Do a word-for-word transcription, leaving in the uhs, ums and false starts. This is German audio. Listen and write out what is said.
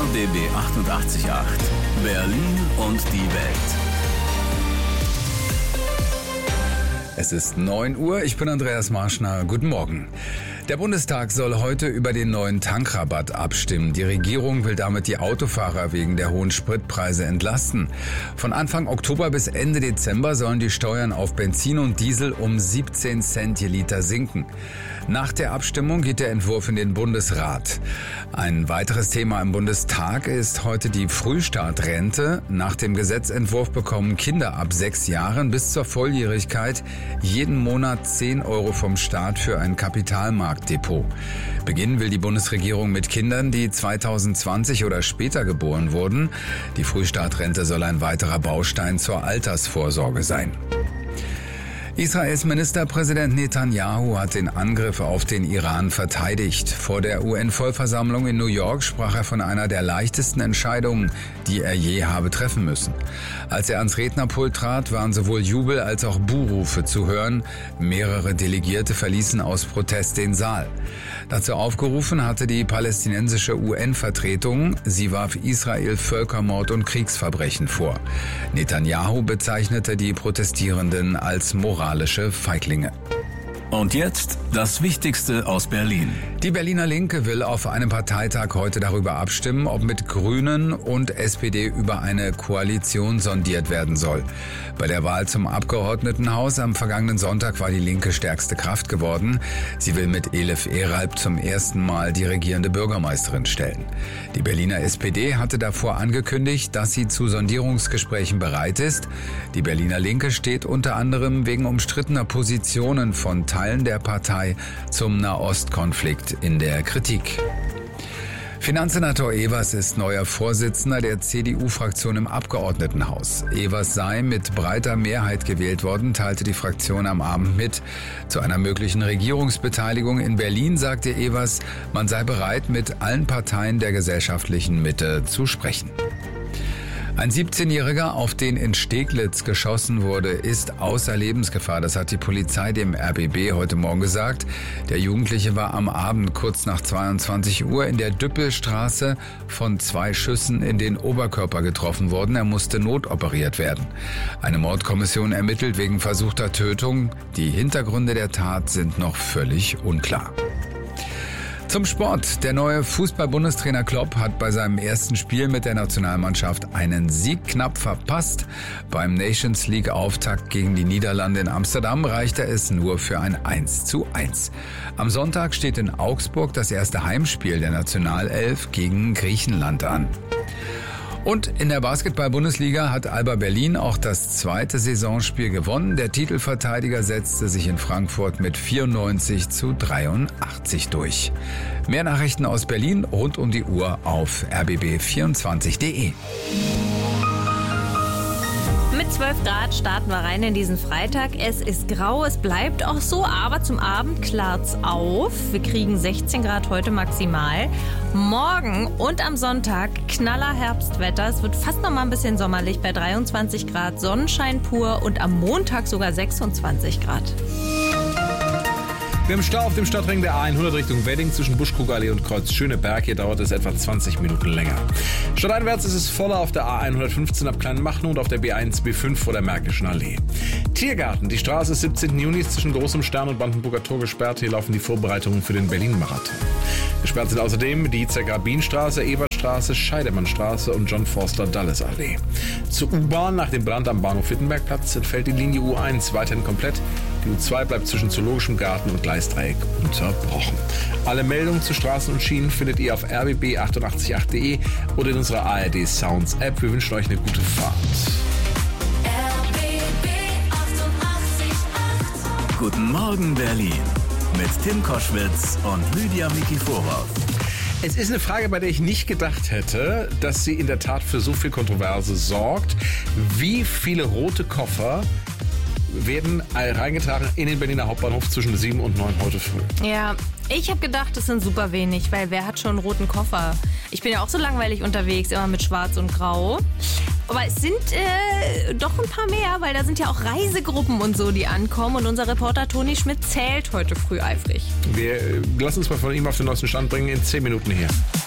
B B achtundachtzig Komma acht. Berlin und die Welt. Es ist neun Uhr, ich bin Andreas Marschner. Guten Morgen. Der Bundestag soll heute über den neuen Tankrabatt abstimmen. Die Regierung will damit die Autofahrer wegen der hohen Spritpreise entlasten. Von Anfang Oktober bis Ende Dezember sollen die Steuern auf Benzin und Diesel um siebzehn Cent je Liter sinken. Nach der Abstimmung geht der Entwurf in den Bundesrat. Ein weiteres Thema im Bundestag ist heute die Frühstartrente. Nach dem Gesetzentwurf bekommen Kinder ab sechs Jahren bis zur Volljährigkeit jeden Monat zehn Euro vom Staat für ein Kapitalmarktdepot. Beginnen will die Bundesregierung mit Kindern, die zweitausendzwanzig oder später geboren wurden. Die Frühstartrente soll ein weiterer Baustein zur Altersvorsorge sein. Israels Ministerpräsident Netanyahu hat den Angriff auf den Iran verteidigt. Vor der U N-Vollversammlung in New York sprach er von einer der leichtesten Entscheidungen, die er je habe treffen müssen. Als er ans Rednerpult trat, waren sowohl Jubel als auch Buhrufe zu hören. Mehrere Delegierte verließen aus Protest den Saal. Dazu aufgerufen hatte die palästinensische U N-Vertretung. Sie warf Israel Völkermord und Kriegsverbrechen vor. Netanyahu bezeichnete die Protestierenden als moralische Feiglinge. Und jetzt das Wichtigste aus Berlin. Die Berliner Linke will auf einem Parteitag heute darüber abstimmen, ob mit Grünen und S P D über eine Koalition sondiert werden soll. Bei der Wahl zum Abgeordnetenhaus am vergangenen Sonntag war die Linke stärkste Kraft geworden. Sie will mit Elif Eralp zum ersten Mal die regierende Bürgermeisterin stellen. Die Berliner S P D hatte davor angekündigt, dass sie zu Sondierungsgesprächen bereit ist. Die Berliner Linke steht unter anderem wegen umstrittener Positionen von Teilen der Partei zum Nahostkonflikt in der Kritik. Finanzsenator Evers ist neuer Vorsitzender der C D U-Fraktion im Abgeordnetenhaus. Evers sei mit breiter Mehrheit gewählt worden, teilte die Fraktion am Abend mit. Zu einer möglichen Regierungsbeteiligung in Berlin sagte Evers, man sei bereit, mit allen Parteien der gesellschaftlichen Mitte zu sprechen. Ein siebzehnjähriger, auf den in Steglitz geschossen wurde, ist außer Lebensgefahr. Das hat die Polizei dem R B B heute Morgen gesagt. Der Jugendliche war am Abend kurz nach zweiundzwanzig Uhr in der Düppelstraße von zwei Schüssen in den Oberkörper getroffen worden. Er musste notoperiert werden. Eine Mordkommission ermittelt wegen versuchter Tötung. Die Hintergründe der Tat sind noch völlig unklar. Zum Sport. Der neue Fußball-Bundestrainer Klopp hat bei seinem ersten Spiel mit der Nationalmannschaft einen Sieg knapp verpasst. Beim Nations League-Auftakt gegen die Niederlande in Amsterdam reichte es nur für ein eins zu eins. Am Sonntag steht in Augsburg das erste Heimspiel der Nationalelf gegen Griechenland an. Und in der Basketball-Bundesliga hat Alba Berlin auch das zweite Saisonspiel gewonnen. Der Titelverteidiger setzte sich in Frankfurt mit vierundneunzig zu dreiundachtzig durch. Mehr Nachrichten aus Berlin rund um die Uhr auf r b b vierundzwanzig punkt d e. Mit zwölf Grad starten wir rein in diesen Freitag. Es ist grau, es bleibt auch so, aber zum Abend klart's auf. Wir kriegen sechzehn Grad heute maximal. Morgen und am Sonntag knaller Herbstwetter. Es wird fast noch mal ein bisschen sommerlich bei dreiundzwanzig Grad, Sonnenschein pur und am Montag sogar sechsundzwanzig Grad. Wir haben Stau auf dem Stadtring der A hundert Richtung Wedding zwischen Buschkrugallee und Kreuz Schöneberg. Hier dauert es etwa zwanzig Minuten länger. Stadteinwärts ist es voller auf der A hundertfünfzehn ab Kleinmachnow und auf der B eins B fünf vor der Märkischen Allee. Tiergarten. Die Straße ist siebzehnten Juni zwischen Großem Stern und Brandenburger Tor gesperrt. Hier laufen die Vorbereitungen für den Berlin-Marathon. Gesperrt sind außerdem die Zergrabinstraße, Ebertstraße, Scheidemannstraße und John Forster Dulles Allee. Zur U-Bahn nach dem Brand am Bahnhof Wittenbergplatz entfällt die Linie U eins weiterhin komplett. Die U zwei bleibt zwischen Zoologischem Garten und Gleisdreieck unterbrochen. Alle Meldungen zu Straßen und Schienen findet ihr auf r b b achtundachtzig punkt acht punkt d e oder in unserer A R D Sounds App. Wir wünschen euch eine gute Fahrt. R B B achtundachtzig Komma acht. Guten Morgen Berlin mit Tim Koschwitz und Lydia Mikiforov. Es ist eine Frage, bei der ich nicht gedacht hätte, dass sie in der Tat für so viel Kontroverse sorgt. Wie viele rote Koffer werden reingetragen in den Berliner Hauptbahnhof zwischen sieben und neun heute früh? Ja, ich habe gedacht, das sind super wenig, weil wer hat schon einen roten Koffer? Ich bin ja auch so langweilig unterwegs, immer mit Schwarz und Grau. Aber es sind äh, doch ein paar mehr, weil da sind ja auch Reisegruppen und so, die ankommen. Und unser Reporter Toni Schmidt zählt heute früh eifrig. Wir lassen uns mal von ihm auf den neuesten Stand bringen in zehn Minuten hier.